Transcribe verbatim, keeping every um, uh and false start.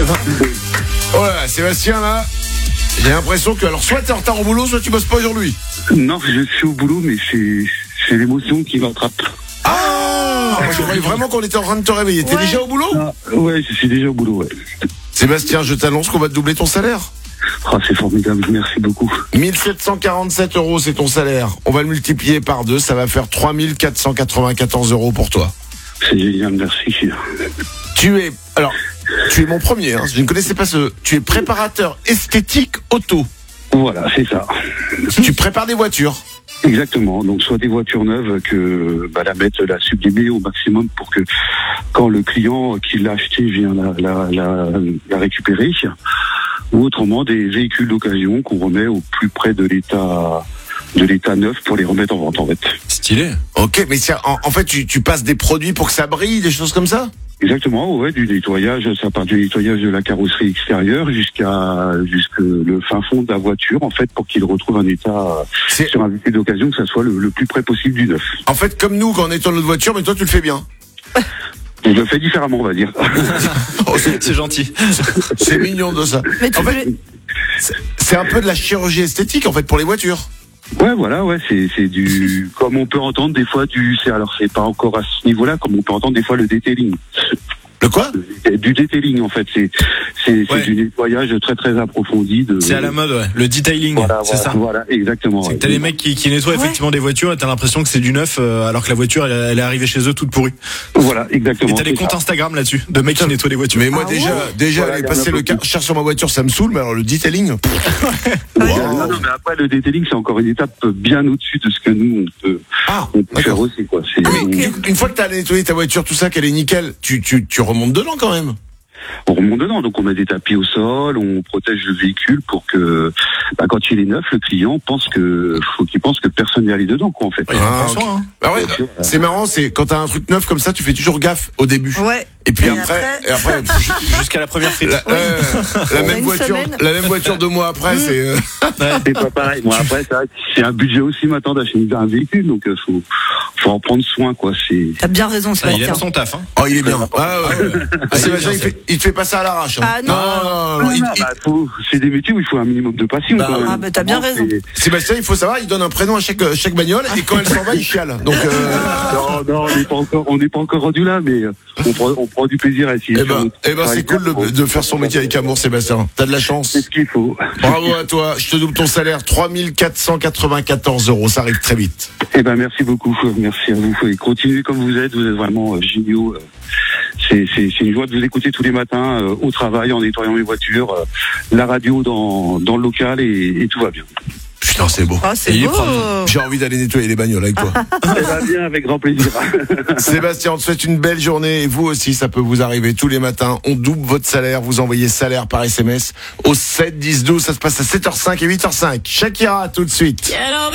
Oh là, Sébastien, là, j'ai l'impression que, alors, soit t'es en retard au boulot, soit tu bosses pas aujourd'hui. Non, je suis au boulot, mais c'est, c'est l'émotion qui m'attrape. Ah, je croyais vraiment qu'on était en train de te réveiller. T'es Ouais. déjà au boulot? Ah, ouais, je suis déjà au boulot, ouais. Sébastien, je t'annonce qu'on va te doubler ton salaire. Ah, c'est formidable, merci beaucoup. mille sept cent quarante-sept euros, c'est ton salaire. On va le multiplier par deux, ça va faire trois mille quatre cent quatre-vingt-quatorze euros pour toi. C'est génial, merci. Tu es, alors, tu es mon premier, hein, je ne connaissais pas ce, tu es préparateur esthétique auto. Voilà, c'est ça. Tu prépares des voitures. Exactement. Donc, soit des voitures neuves que bah, la mettre, la sublimer au maximum pour que quand le client qui l'a acheté vient la, la, la, la récupérer, ou autrement des véhicules d'occasion qu'on remet au plus près de l'état de l'état neuf pour les remettre en vente en fait. Stylé. Ok, mais c'est, en, en fait, tu, tu passes des produits pour que ça brille, des choses comme ça? Exactement, ouais, du nettoyage, ça part du nettoyage de la carrosserie extérieure jusqu'à jusque le fin fond de la voiture, en fait, pour qu'il retrouve un état C'est- sur un véhicule d'occasion, que ça soit le, le plus près possible du neuf. En fait, comme nous, quand on nettoie notre voiture, mais toi, tu le fais bien. Je le fais différemment, on va dire. Oh, c'est, C'est gentil. c'est mignon de ça. Mais tu En fait, voulais- c'est, c'est un peu de la chirurgie esthétique, en fait, pour les voitures. Ouais, voilà, ouais, c'est c'est du comme on peut entendre des fois du c'est alors c'est pas encore à ce niveau-là, comme on peut entendre des fois le detailing. Le quoi? Du detailing en fait, c'est c'est c'est Ouais. du nettoyage très très approfondi de C'est à la mode, ouais. Le detailing, Voilà, c'est voilà, ça. voilà, exactement. C'est que ouais. t'as les mecs qui, qui nettoient Ouais. effectivement des voitures et t'as l'impression que c'est du neuf euh, alors que la voiture elle, elle est arrivée chez eux toute pourrie. Voilà, Et exactement. t'as des c'est comptes ça. Instagram là-dessus de mecs qui nettoient des voitures. Mais moi, Ah déjà, ouais déjà, Voilà, aller il y en a passer le beaucoup. car sur ma voiture, ça me saoule, mais alors le detailing. pff, Ouais. wow. Non, non, mais après le detailing c'est encore une étape bien au-dessus de ce que nous on peut, Ah, on peut faire d'accord. aussi quoi. C'est Ah, on- ok. Une fois que t'as nettoyé ta voiture, tout ça, qu'elle est nickel, tu, tu, tu remontes dedans quand même. on remonte dedans, donc on met des tapis au sol, on protège le véhicule pour que bah, quand il est neuf, le client pense que faut qu'il pense que personne n'est allé dedans quoi en fait. Ouais, Ah, prends soin, ok. hein. Ah ouais, Bien sûr. c'est marrant, c'est quand t'as un truc neuf comme ça, tu fais toujours gaffe au début. Ouais. Et puis Et après, après- et après, pff, Jusqu'à la première frite. la, euh, la On a même une voiture, semaine. la même voiture deux mois après, c'est. euh, C'est pas pareil. Bon, après, c'est vrai que c'est un budget aussi maintenant d'acheter un véhicule, donc euh, faut, faut en prendre soin, quoi. C'est T'as bien raison, Ah, il Sébastien. aime son taf, hein. Oh, il est bien. Ah ouais. Ah, Sébastien, il est il, bien, fait, il te fait pas ça à l'arrache. Hein. Ah, non. non, non, non, non, il- Ah, il- bah, faut- c'est des métiers où il faut un minimum de passion. Bah, quand même. ah, bah, t'as bien Vraiment, raison. c'est- Sébastien, il faut savoir, il donne un prénom à chaque chaque bagnole et quand elle s'en va, il chiale. Donc. Euh, Non, non, on n'est pas encore, on n'est pas encore rendu là, mais euh, on prend, on prend du plaisir à essayer. Eh de faire ben, notre eh ben, c'est travail. cool de, de faire son métier avec amour, Sébastien. T'as de la chance. C'est ce qu'il faut. Bravo à toi. Je te double ton salaire, trois mille quatre cent quatre-vingt-quatorze euros. Ça arrive très vite. Eh ben, merci beaucoup. Merci à vous. Et continuez comme vous êtes. Vous êtes vraiment euh, géniaux. Euh, C'est, c'est, c'est une joie de vous écouter tous les matins euh, au travail, en nettoyant mes voitures, euh, la radio dans, dans le local et, et tout va bien. Putain, c'est beau. Ah, c'est Et il beau. prend- J'ai envie d'aller nettoyer les bagnoles avec toi. Ça va bien, avec grand plaisir. Sébastien, on te souhaite une belle journée et vous aussi, ça peut vous arriver tous les matins. On double votre salaire, vous envoyez salaire par S M S au sept dix douze. Ça se passe à sept heures cinq et huit heures cinq. Shakira, tout de suite. Quiero